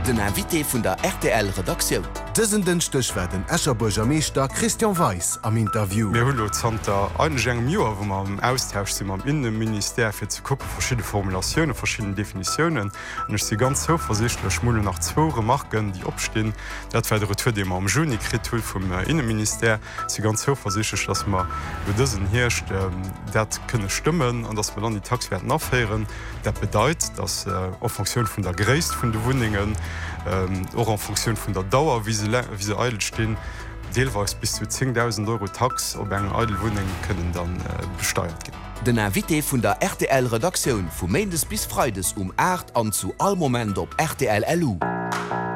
Den Invité vun der RTL-Redaktion. Dëssen den Stöch werden Escherburger Meester Christian Weiss am Interview. Wir hunn Zter eineng Joer, wo man am Austausch si am Innenminister fir ze kuppe verschiedene Formulationen, verschiedene Definitionen. Ech si ganz so versichtlech Schmule nach 2 Remarken, die opstehen. Dat hue dem am Junikritul vum Innenminister si ganz so versichert, dass man wo dëssen herrscht dat kënne stimmen an dass man dann die Taxwerten nachheieren. Dat bedeit, dass auf Funktion vun der Gréist vun de Wuningen auch an Funktion vun der Dauer wie se eilt stehen, deelweis bis zu 10.000 € Tax op eng Eidelwohnung können dann besteuert gehen. Den Invité vun der RTL-Redaktion vu Mendes bis Freides 8 an zu all Moment op RTL LU.